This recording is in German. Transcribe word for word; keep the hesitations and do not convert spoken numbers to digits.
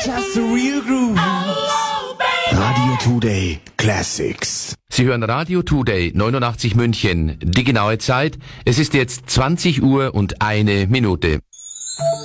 Just the real groove. Radio Today Classics. Sie hören Radio Today neunundachtzig München. Die genaue Zeit, es ist jetzt zwanzig Uhr und eine Minute.